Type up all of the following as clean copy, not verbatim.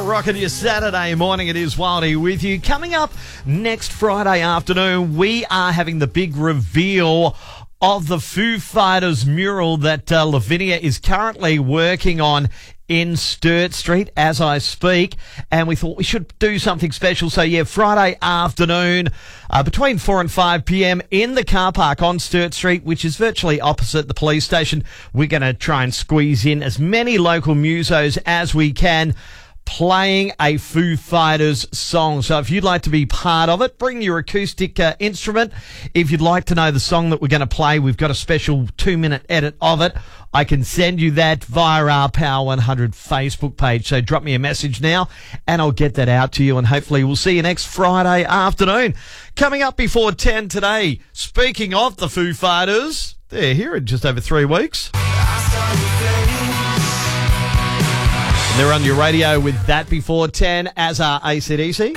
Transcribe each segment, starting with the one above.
rocking your Saturday morning. It is Wildy with you. Coming up next Friday afternoon, we are having the big reveal of the Foo Fighters mural that Lavinia is currently working on in Sturt Street as I speak, and we thought we should do something special. So yeah, Friday afternoon between 4 and 5 p.m. in the car park on Sturt Street, which is virtually opposite the police station. We're going to try and squeeze in as many local musos as we can, playing a Foo Fighters song. So if you'd like to be part of it, bring your acoustic instrument. If you'd like to know the song that we're going to play, we've got a special 2-minute edit of it. I can send you that via our Power 100 Facebook page. So drop me a message now and I'll get that out to you, and hopefully we'll see you next Friday afternoon. Coming up before 10 today, speaking of the Foo Fighters, they're here in just over 3 weeks. They're on your radio with that before 10, as are AC/DC.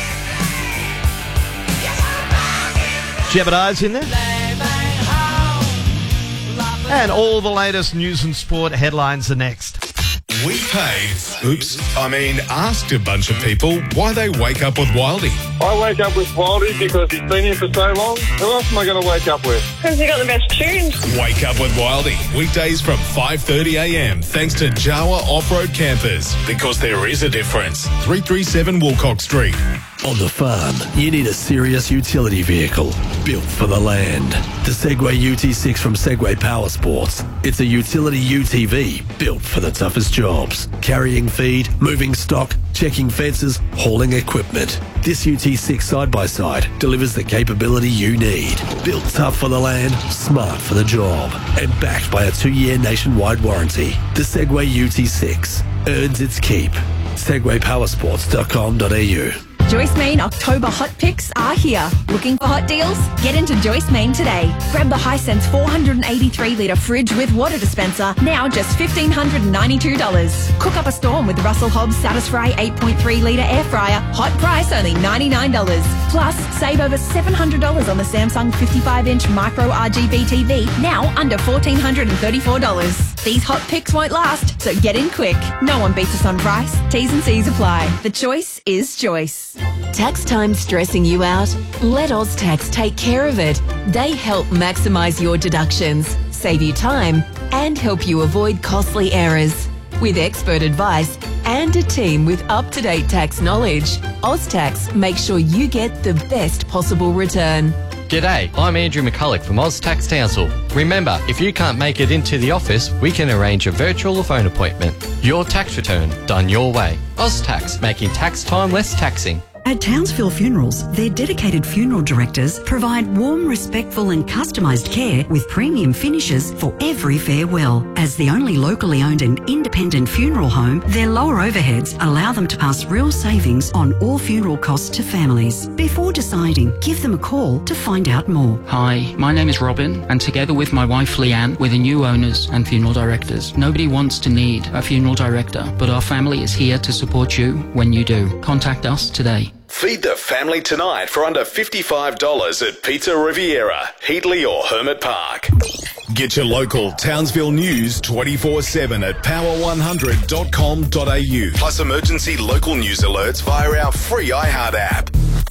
Jebediah's in there. And all the latest news and sport headlines are next. We asked a bunch of people why they wake up with Wildy. I wake up with Wildy because he's been here for so long. Who else am I going to wake up with? Because you got the best tunes. Wake up with Wildy. Weekdays from 5:30 a.m. thanks to Jawa Off-Road Campers. Because there is a difference. 337 Woolcock Street. On the farm, you need a serious utility vehicle built for the land. The Segway UT6 from Segway Power Sports. It's a utility UTV built for the toughest jobs. Carrying feed, moving stock, checking fences, hauling equipment. This UT6 side-by-side delivers the capability you need. Built tough for the land, smart for the job, and backed by a 2-year nationwide warranty. The Segway UT6 earns its keep. SegwayPowersports.com.au. Joyce Main October hot picks are here. Looking for hot deals? Get into Joyce Main today. Grab the Hisense 483-litre fridge with water dispenser, now just $1,592. Cook up a storm with Russell Hobbs Satisfry 8.3-litre air fryer, hot price only $99. Plus, save over $700 on the Samsung 55-inch micro RGB TV, now under $1,434. These hot picks won't last, so get in quick. No one beats us on price. T's and C's apply. The choice is Joyce. Tax time stressing you out? Let OzTax take care of it. They help maximise your deductions, save you time, and help you avoid costly errors. With expert advice and a team with up-to-date tax knowledge, OzTax makes sure you get the best possible return. G'day, I'm Andrew McCulloch from OzTax Townsville. Remember, if you can't make it into the office, we can arrange a virtual or phone appointment. Your tax return done your way. OzTax, making tax time less taxing. At Townsville Funerals, their dedicated funeral directors provide warm, respectful and customised care with premium finishes for every farewell. As the only locally owned and independent funeral home, their lower overheads allow them to pass real savings on all funeral costs to families. Before deciding, give them a call to find out more. Hi, my name is Robin, and together with my wife Leanne, we're the new owners and funeral directors. Nobody wants to need a funeral director, but our family is here to support you when you do. Contact us today. Feed the family tonight for under $55 at Pizza Riviera, Heatley or Hermit Park. Get your local Townsville news 24/7 at power100.com.au. Plus emergency local news alerts via our free iHeart app.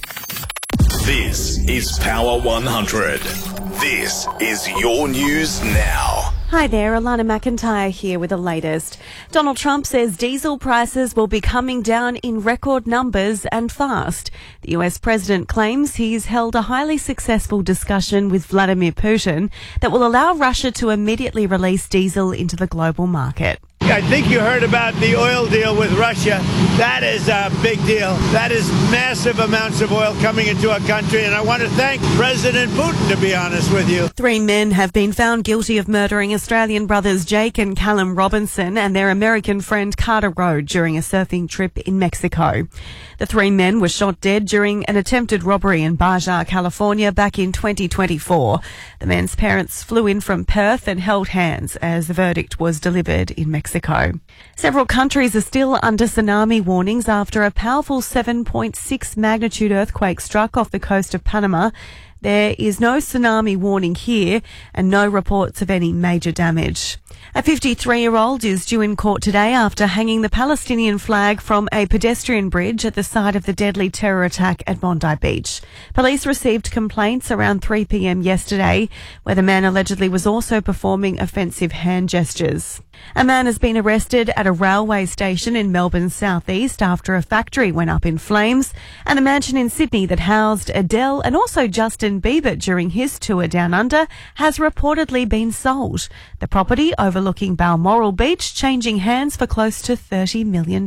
This is Power 100. This is your news now. Hi there, Alana McIntyre here with the latest. Donald Trump says diesel prices will be coming down in record numbers and fast. The US president claims he's held a highly successful discussion with Vladimir Putin that will allow Russia to immediately release diesel into the global market. I think you heard about the oil deal with Russia. That is a big deal. That is massive amounts of oil coming into our country, and I want to thank President Putin, to be honest with you. 3 men have been found guilty of murdering Australian brothers Jake and Callum Robinson and their American friend Carter Road during a surfing trip in Mexico. The 3 men were shot dead during an attempted robbery in Baja, California back in 2024. The men's parents flew in from Perth and held hands as the verdict was delivered in Mexico. Several countries are still under tsunami warnings after a powerful 7.6 magnitude earthquake struck off the coast of Panama. There is no tsunami warning here and no reports of any major damage. A 53-year-old is due in court today after hanging the Palestinian flag from a pedestrian bridge at the site of the deadly terror attack at Bondi Beach. Police received complaints around 3 p.m. yesterday where the man allegedly was also performing offensive hand gestures. A man has been arrested at a railway station in Melbourne's southeast after a factory went up in flames, and a mansion in Sydney that housed Adele and also Justin Bieber during his tour down under has reportedly been sold. The property overlooking Balmoral Beach changing hands for close to $30 million.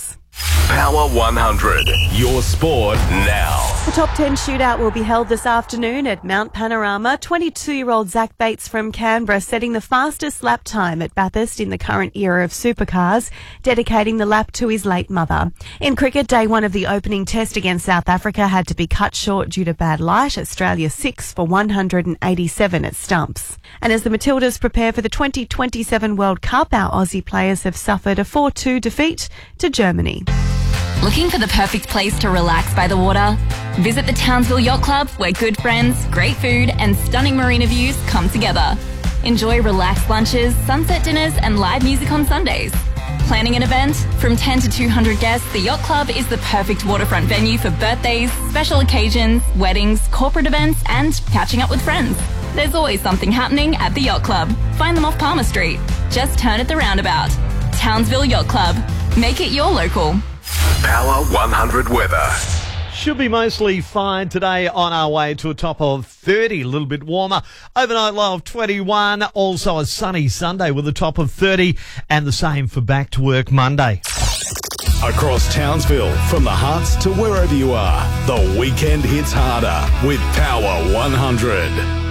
Power 100, your sport now. The top 10 shootout will be held this afternoon at Mount Panorama. 22-year-old Zach Bates from Canberra setting the fastest lap time at Bathurst in the current era of supercars, dedicating the lap to his late mother. In cricket, day one of the opening test against South Africa had to be cut short due to bad light. Australia 6 for 187 at stumps. And as the Matildas prepare for the 2027 World Cup, our Aussie players have suffered a 4-2 defeat to Germany. Looking for the perfect place to relax by the water? Visit the Townsville Yacht Club, where good friends, great food and stunning marina views come together. Enjoy relaxed lunches, sunset dinners and live music on Sundays. Planning an event? From 10 to 200 guests, the Yacht Club is the perfect waterfront venue for birthdays, special occasions, weddings, corporate events and catching up with friends. There's always something happening at the Yacht Club. Find them off Palmer Street. Just turn at the roundabout. Townsville Yacht Club. Make it your local. Power 100 weather. Should be mostly fine today on our way to a top of 30, a little bit warmer. Overnight low of 21, also a sunny Sunday with a top of 30 and the same for back to work Monday. Across Townsville, from the Huts to wherever you are, the weekend hits harder with Power 100.